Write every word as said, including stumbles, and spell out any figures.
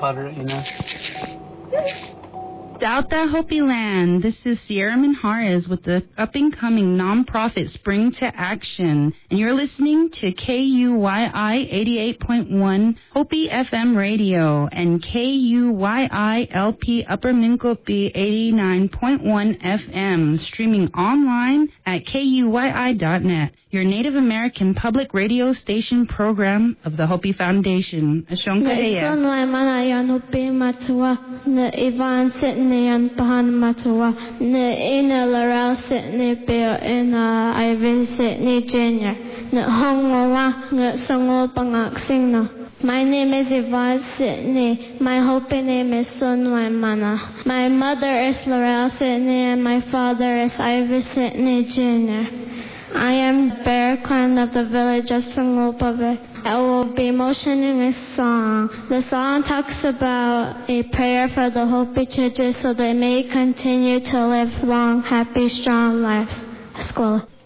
Padre Ina. Dauta Hopi Land. This is Sierra Minhares with the up-and-coming nonprofit Spring to Action. And you're listening to K U Y I eighty-eight point one Hopi F M Radio and K U Y I L P Upper Minkopi eighty-nine point one F M, streaming online at K U Y I dot net. Your Native American public radio station program of the Hopi Foundation. Ashonka Heya. Ivan Sitney and Pahan Matua, Ne Ina Laurel Sitney Bear Ina Ivan Sitney Junior Ne Hongowa, Ne Songo Pangak Singna. My name is Yvonne Sidney. My Hopi name is Sunwai Mana. My mother is Laurel Sidney and my father is Ivy Sidney Junior I am the bear clan of the village of Sangopave. I will be motioning a song. The song talks about a prayer for the Hopi children so they may continue to live long, happy, strong lives. Escola.